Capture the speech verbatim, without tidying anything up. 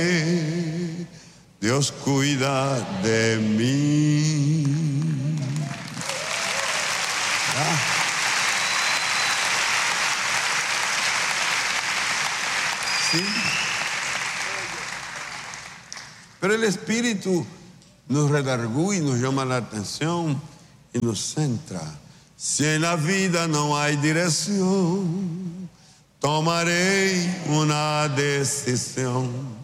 Dios cuida de mí. Ah. Sí. Pero el Espíritu nos redarguye y nos llama la atención y nos centra. Si en la vida no hay dirección, tomaré una decisión.